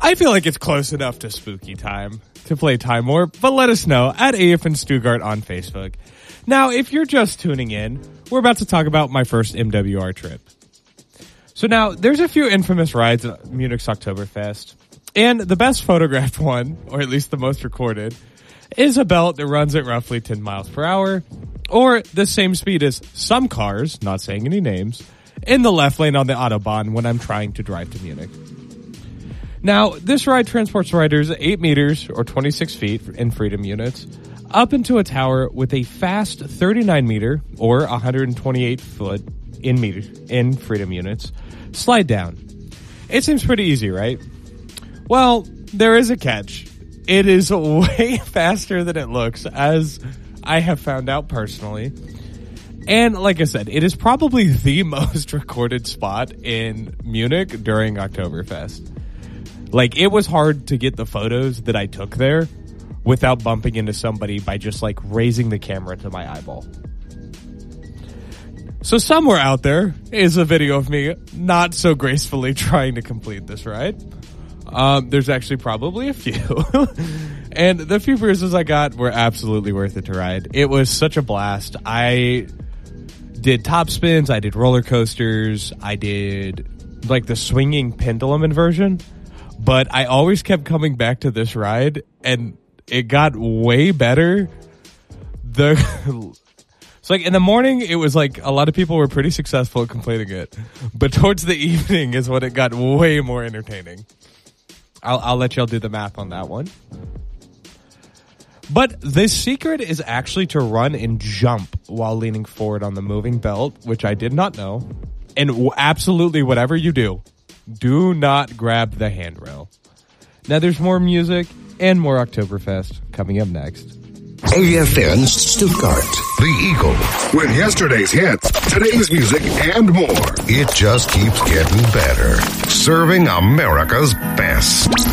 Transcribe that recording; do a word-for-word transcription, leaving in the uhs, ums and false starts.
I feel like it's close enough to spooky time to play Time Warp, but let us know at A F N Stuttgart on Facebook. Now, if you're just tuning in, we're about to talk about my first M W R trip. So now, there's a few infamous rides at Munich's Oktoberfest, and the best photographed one, or at least the most recorded, is a belt that runs at roughly ten miles per hour, or the same speed as some cars, not saying any names, in the left lane on the Autobahn when I'm trying to drive to Munich. Now, this ride transports riders eight meters, or twenty-six feet in freedom units, up into a tower with a fast thirty-nine meter, or one hundred twenty-eight foot in meter, in freedom units, slide down. It seems pretty easy, right? Well, there is a catch. It is way faster than it looks, as I have found out personally. And like I said, it is probably the most recorded spot in Munich during Oktoberfest. Like, it was hard to get the photos that I took there without bumping into somebody by just, like, raising the camera to my eyeball. So somewhere out there is a video of me not so gracefully trying to complete this ride. Um, there's actually probably a few. And the few bruises I got were absolutely worth it to ride. It was such a blast. I did top spins, I did roller coasters, I did, like, the swinging pendulum inversion. But I always kept coming back to this ride, and it got way better. The so like in the morning, it was like a lot of people were pretty successful at completing it, but towards the evening is when it got way more entertaining. I'll, I'll let y'all do the math on that one. But the secret is actually to run and jump while leaning forward on the moving belt, which I did not know. And w- absolutely whatever you do, do not grab the handrail. Now there's more music and more Oktoberfest coming up next. A F N Stuttgart, the Eagle. With yesterday's hits, today's music, and more. It just keeps getting better. Serving America's best.